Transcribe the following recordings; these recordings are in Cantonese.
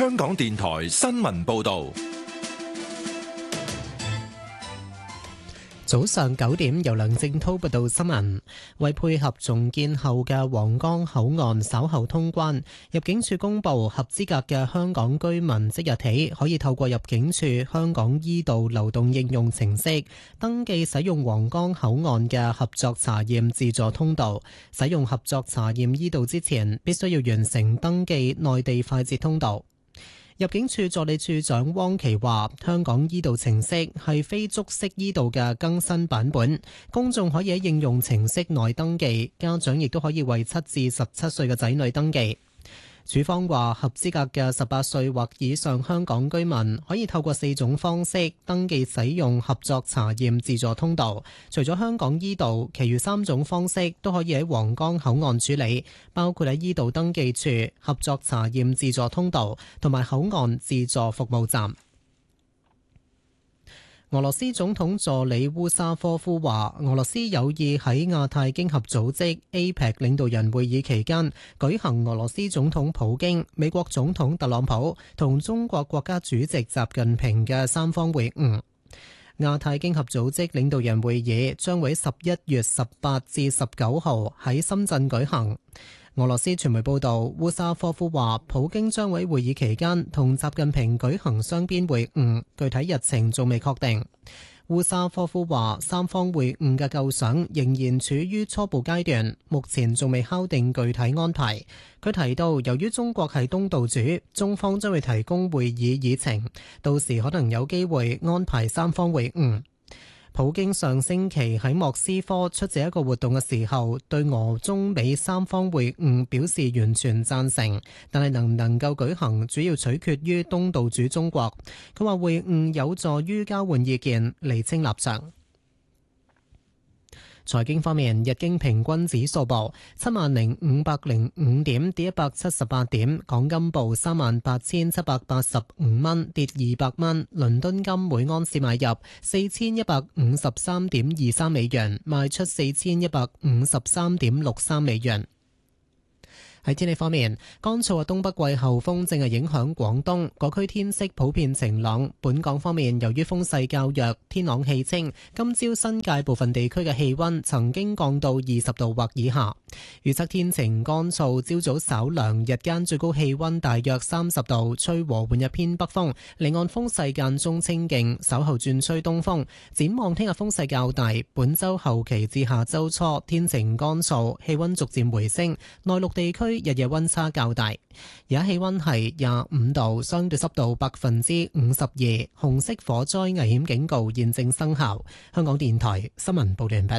香港電台新聞報道。 早上9點，由梁正滔報道新聞。為配合重建後嘅皇崗口岸稍後通關，入境處公布合資格嘅香港居民即日起可以透過入境處香港依道流動應用程式登記使用皇崗口岸嘅合作查驗自助通道。使用合作查驗依道之前，必須要完成登記內地快捷通道。入境處助理處長汪琪話：香港依道程式係非觸式依道嘅更新版本，公眾可以喺應用程式內登記，家長亦都可以為7至17歲嘅仔女登記。署方話，合資格嘅18歲或以上香港居民可以透過4種方式登記使用合作查驗自助通道。除咗香港依道，其餘3種方式都可以喺皇崗口岸處理，包括喺依道登記處、合作查驗自助通道同埋口岸自助服務站。俄羅斯總統助理烏沙科夫話，俄羅斯有意喺亞太經合組織 APEC 領導人會議期間舉行俄羅斯總統普京、美國總統特朗普同中國國家主席習近平嘅3方會晤。亞太經合組織領導人會議將會喺11月18至19號喺深圳舉行。俄羅斯傳媒報道，烏沙科夫話，普京將會喺會議期間同習近平舉行雙邊會晤，具體日程仲未確定。烏沙科夫話，3方會晤嘅構想仍然處於初步階段，目前仲未敲定具體安排。佢提到，由於中國係東道主，中方將會提供會議議程，到時可能有機會安排3方會晤。普京上星期喺莫斯科出席一個活動嘅時候，對俄中美3方會晤表示完全贊成，但係能唔能夠舉行，主要取決於東道主中國。佢話會晤有助於交換意見，釐清立場。財經方面，日經平均指數報70,505點，跌178點；港金報38,785蚊，跌200蚊；倫敦金每安士買入4153.23美元，賣出4153.63美元。喺天氣方面，乾燥嘅東北季候風正係影響廣東，各區天色普遍晴朗。本港方面，由於風勢較弱，天朗氣清，今朝新界部分地區嘅氣溫曾經降到20度或以下。預測天晴乾燥，朝早稍涼，日間最高氣溫大約30度，吹和緩一偏北風，離岸風勢間中清勁，稍後轉吹東風。展望聽日風勢較大，本週後期至下週初天晴乾燥，氣溫逐漸回升，內陸地區日夜溫差較大，而家氣溫係25度，相對濕度52%，紅色火災危險警告現正生效。香港電台新聞報道完畢。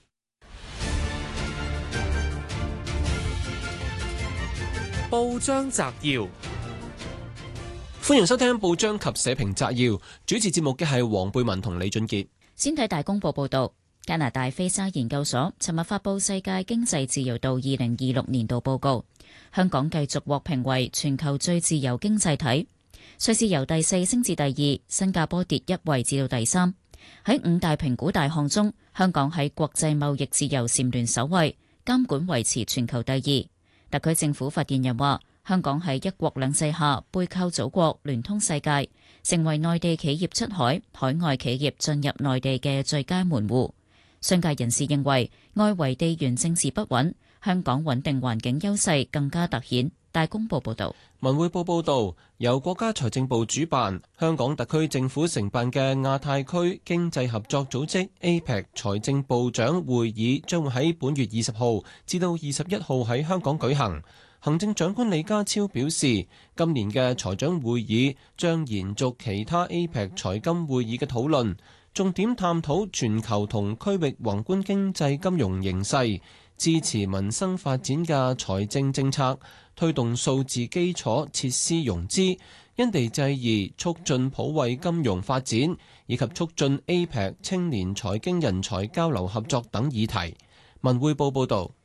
報章摘要，歡迎收聽報章及社評摘要。主持節目嘅係黃貝文同李俊傑。 先睇大公報報道。加拿大菲沙研究所尋日發布世界經濟自由度2026年度報告，香港繼續獲評為全球最自由經濟體，瑞士由第4升至第2，新加坡跌1位至到第3。喺5大評估大項中，香港喺國際貿易自由蟬聯首位，監管維持全球第2。特區政府發言人話，香港喺一國兩制下背靠祖國，聯通世界，成為內地企業出海、海外企業進入內地嘅最佳門戶。商界人士認為，外圍地緣政治不穩，香港穩定環境優勢更加突顯。大公報報導。 文匯報報導，由國家財政部主辦、香港特區政府承辦嘅亞太區經濟合作組織 APEC 財政部長會議將會喺本月20號至到21號喺香港舉行。行政長官李家超表示，今年嘅財長會議將延續其他 APEC 財金會議嘅討論，重點探討全球同區域宏觀經濟金融形勢，支持民生發展嘅財政政策，推動數字基礎設施融資，因地制宜促進普惠金融發展，以及促進 APEC 青年財經人才交流合作等議題。文匯報報導。